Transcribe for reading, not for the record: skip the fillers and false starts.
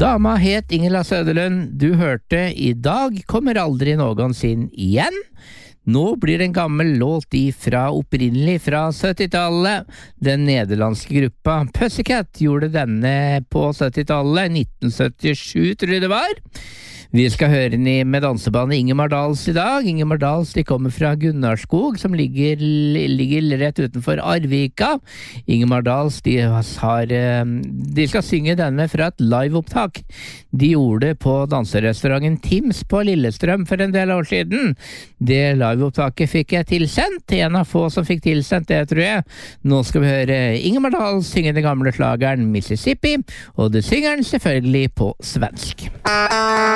Dama het Ingela Söderlund. Du hørte I dag kommer aldri noensinne igjen. Nå blir det en gammel låt opprinnelig fra 70-tallet. Den nederlandske gruppa Pussycat gjorde denne på 70-tallet, 1977 tror jeg det var. Vi skal høre den med dansebandet Ingemar Dals I dag. Ingemar Dals, de kommer fra Gunnarskog, som ligger rett utenfor Arvika. Ingemar Dals, de skal synge denne fra et liveopptak. De gjorde det på danserestauranten Tims på Lillestrøm for en del år siden. Det liveopptaket fikk jeg tilsendt. En av få som fikk tilsendt det, tror jeg. Nå skal vi høre Ingemar Dals synge den gamle slageren Mississippi, og det synger den selvfølgelig på svensk.